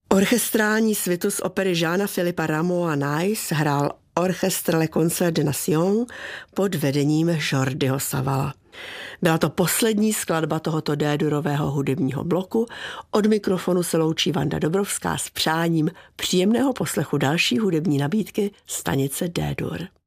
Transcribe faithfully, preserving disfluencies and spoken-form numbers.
Orchestrální svitu z opery Jeana Philippa Rameau Nice hrál Orchestre Le Concert des Nations pod vedením Jordiho Savala. Byla to poslední skladba tohoto D-durového hudebního bloku. Od mikrofonu se loučí Vanda Dobrovská s přáním příjemného poslechu další hudební nabídky stanice D-dur.